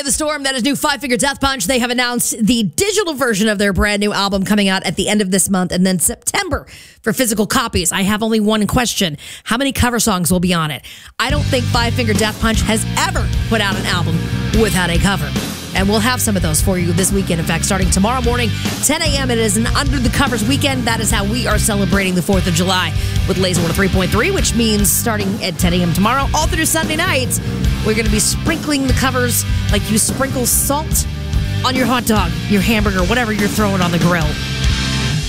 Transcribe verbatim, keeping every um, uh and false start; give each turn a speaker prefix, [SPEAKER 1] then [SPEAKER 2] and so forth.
[SPEAKER 1] Quiet the Storm, that is new Five Finger Death Punch. They have announced the digital version of their brand new album coming out at the end of this month, and then September for physical copies. I have only one question. How many cover songs will be on it? I don't think Five Finger Death Punch has ever put out an album without a cover. And we'll have some of those for you this weekend. In fact, starting tomorrow morning, ten a.m., it is an Under the Covers weekend. That is how we are celebrating the fourth of July with Laser one oh three point three, which means starting at ten a.m. tomorrow, all through Sunday nights, we're going to be sprinkling the covers like you sprinkle salt on your hot dog, your hamburger, whatever you're throwing on the grill.